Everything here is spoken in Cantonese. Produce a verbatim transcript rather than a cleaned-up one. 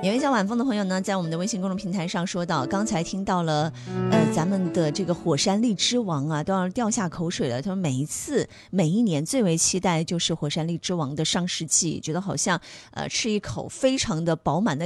有一叫晚风的朋友呢，在我们的微信公众平台上说到，刚才听到了，呃，咱们的这个火山荔枝王啊，都要掉下口水了。他说每一次、每一年最为期待就是火山荔枝王的上市季，觉得好像呃吃一口非常的饱满的